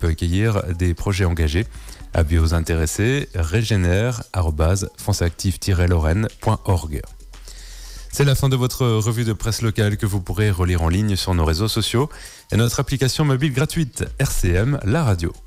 accueillir des projets engagés. Avis aux intéressés, regenère@franceactive-lorraine.org. C'est la fin de votre revue de presse locale que vous pourrez relire en ligne sur nos réseaux sociaux et notre application mobile gratuite RCM, la radio.